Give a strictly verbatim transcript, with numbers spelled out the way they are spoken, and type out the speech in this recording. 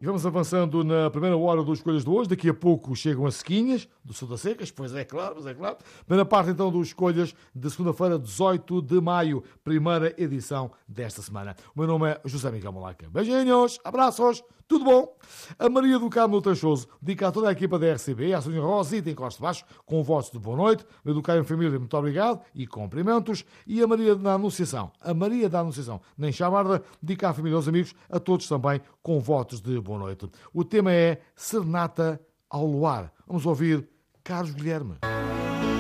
E vamos avançando na primeira hora dos Escolhas de hoje. Daqui a pouco chegam as sequinhas do Sul das Secas, pois é claro, pois é claro. Primeira parte então dos Escolhas de segunda-feira, dezoito de maio, primeira edição desta semana. O meu nome é José Miguel Malaca. Beijinhos, abraços, tudo bom? A Maria do Carmo Tachoso dedica a toda a equipa da R C B, a Sônia Rosita em Costa Baixo, com votos de boa noite. Maria do Carmo Família, muito obrigado e cumprimentos. E a Maria da Anunciação, a Maria da Anunciação, nem chamarda, dedica à família e aos amigos, a todos também com votos de boa noite. O tema é Serenata ao Luar. Vamos ouvir Carlos Guilherme.